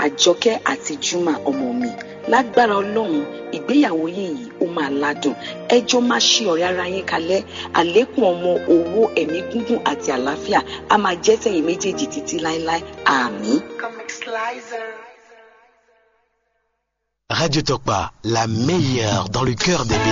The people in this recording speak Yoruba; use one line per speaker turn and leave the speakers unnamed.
Àjọkẹ́ àti Juma ọmọ mi. Lágbára Ọlọ́run, ìgbéyàwó yìí ó máa ládùn. Ẹjọ́ máa ṣe ọ̀rẹ́ ara yín kalẹ̀. Àlékún ọmọ, owó, ẹ̀mí gígùn àti àlàáfíà á máa jẹ́ tẹ̀yin méjèèjì títí láéláé. Àmín.
Radio Tokpa, la meilleure dans le cœur des